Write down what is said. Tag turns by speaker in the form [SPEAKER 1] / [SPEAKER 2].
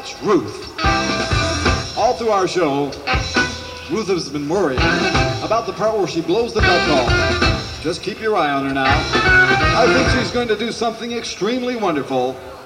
[SPEAKER 1] That's Ruth. All through our show, Ruth has been worried about the part where she blows the duck off. Just keep your eye on her now. I think she's going to do something extremely wonderful